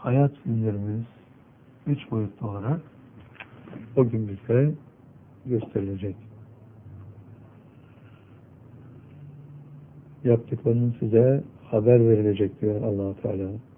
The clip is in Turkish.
hayat filmlerimiz 3 boyutlu olarak o gün bize gösterilecek. Yaptıklarının size haber verilecek diyor Allah-u Teala.